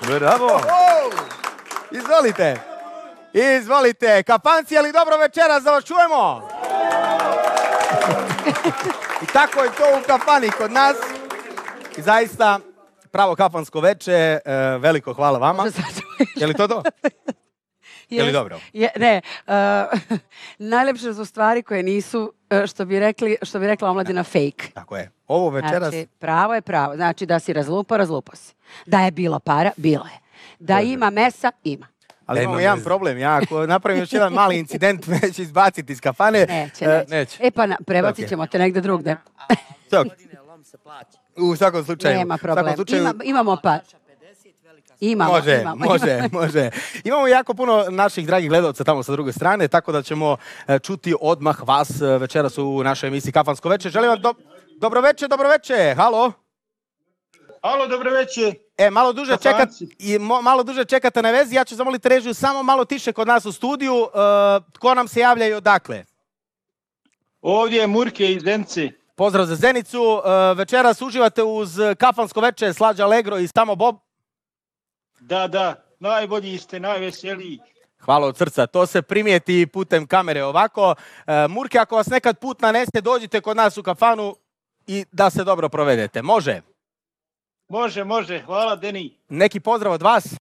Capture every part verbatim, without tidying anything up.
Bravo! Izvolite. Izvolite. Kafanci, ali dobro večeras da vas čujemo. I tako je to u kafani kod nas. I zaista, pravo kafansko veče, veliko hvala vama. Je li to to? Je li dobro? Je, ne, uh, najlepše su stvari koje nisu, što bi, rekli, što bi rekla omladina, fake. Tako je. Ovo večeras... Znači, pravo je pravo. Znači, da si razlupo, razlupo si. Da je bilo para, bilo je. Da Dobre. Ima mesa, ima. Ali imamo jedan problem. Ja ako napravim još jedan mali incident, neće izbaciti iz kafane. Neće, neće. neće. E pa, na, prebacit ćemo okay. te negde drugde. U svakom slučaju. Nema problema. Slučaju... Ima, imamo pa... Imamo, može, imamo, može, imamo. može. Imamo jako puno naših dragih gledalca tamo sa druge strane, tako da ćemo čuti odmah vas večeras u našoj emisiji Kafansko veče. Želim vam do... dobro veče, dobro veče. Halo? Halo, dobro veče. E, malo duže, čekat, i mo, malo duže čekate na vezi. Ja ću zamoliti režiju samo malo tiše kod nas u studiju. Uh, tko nam se javlja i odakle? Ovdje je Murke iz Zenice. Pozdrav za Zenicu. Uh, večeras uživate uz Kafansko veče, Slađa Allegro i Samo Bob. Da, da, najbolji ste, najveseliji. Hvala od srca, to se primijeti putem kamere ovako. E, Murke, ako vas nekad put nanese, dođite kod nas u kafanu i da se dobro provedete. Može? Može, može, hvala Deni. Neki pozdrav od vas?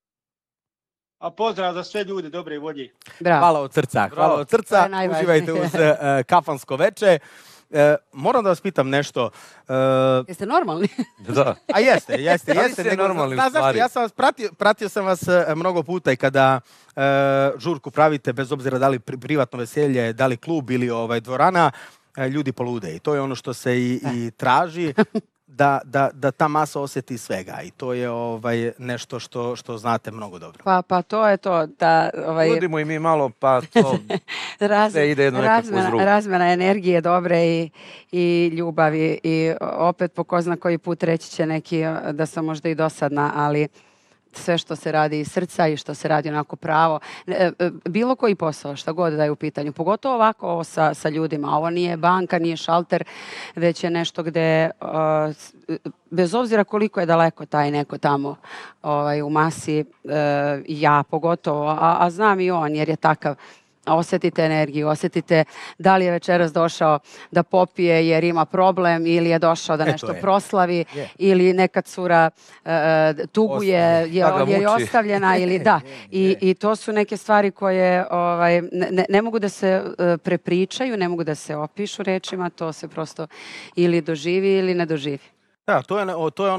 A pozdrav za sve ljude, dobre volje. Bravo. Hvala od srca, hvala od srca. Uživajte uz uh, Kafansko veče. E, moram da vas pitam nešto. E, jeste normalni? Da. A jeste, jeste, da jeste. Nego, normalni da, zašto, ja sam vas pratio, pratio sam vas mnogo puta i kada e, žurku pravite, bez obzira da li pri, privatno veselje, da li klub ili ovaj dvorana, e, ljudi polude. I to je ono što se i, i traži. Da, da, da ta masa osjeti svega i to je ovaj nešto što što znate mnogo dobro. Pa pa to je to da ovaj budimo i mi malo pa to Raz, sve ide jedno razmena, razmena energije dobre i i ljubavi i opet po ko zna koji put reći će neki da sam možda i dosadna, ali sve što se radi iz srca i što se radi onako pravo, bilo koji posao, šta god da je u pitanju, pogotovo ovako ovo sa, sa ljudima. Ovo nije banka, nije šalter, već je nešto gde, uh, bez obzira koliko je daleko taj neko tamo ovaj, u masi, uh, ja pogotovo, a, a znam i on jer je takav, osjetite energiju, osjetite da li je večeras došao da popije jer ima problem ili je došao da nešto proslavi yeah. ili neka cura uh, tuguje jer je ostavljena ili da. I, I to su neke stvari koje ovaj, ne, ne mogu da se uh, prepričaju, ne mogu da se opišu rečima, to se prosto ili doživi ili ne doživi. Da, to je, to je ono